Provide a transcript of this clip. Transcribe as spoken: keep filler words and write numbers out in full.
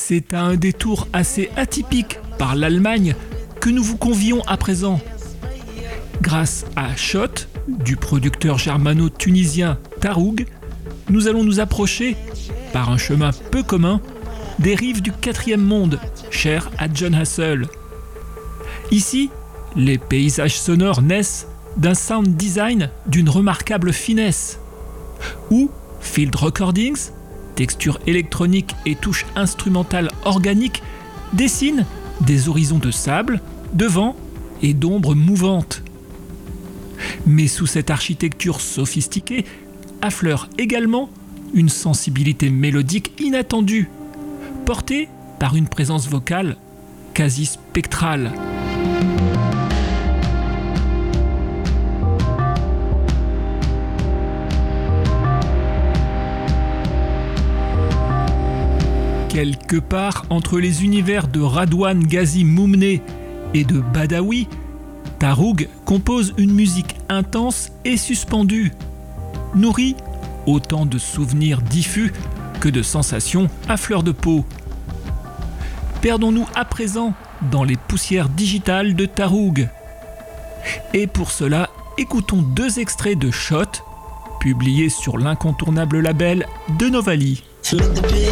C'est à un détour assez atypique par l'Allemagne que nous vous convions à présent. Grâce à Shot, du producteur germano-tunisien Taroug, nous allons nous approcher, par un chemin peu commun, des rives du quatrième monde, cher à Jon Hassell. Ici, les paysages sonores naissent d'un sound design d'une remarquable finesse, où field recordings, textures électroniques et touches instrumentales organiques dessinent des horizons de sable, de vent et d'ombres mouvantes. Mais sous cette architecture sophistiquée affleure également une sensibilité mélodique inattendue, portée par une présence vocale quasi spectrale. Quelque part entre les univers de Radwan Ghazi Moumne et de Badawi, Taroug compose une musique intense et suspendue, nourrie autant de souvenirs diffus que de sensations à fleur de peau. Perdons-nous à présent dans les poussières digitales de Taroug. Et pour cela, écoutons deux extraits de Shot, publiés sur l'incontournable label de Novali.